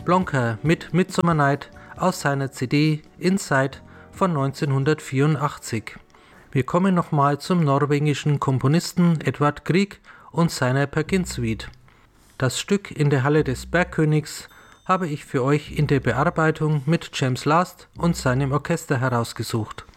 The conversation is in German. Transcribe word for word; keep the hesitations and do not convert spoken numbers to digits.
Casablanca mit Midsummer Night aus seiner C D Inside von neunzehnhundertvierundachtzig. Wir kommen nochmal zum norwegischen Komponisten Edvard Grieg und seiner Peer Gynt Suite. Das Stück In der Halle des Bergkönigs habe ich für euch in der Bearbeitung mit James Last und seinem Orchester herausgesucht.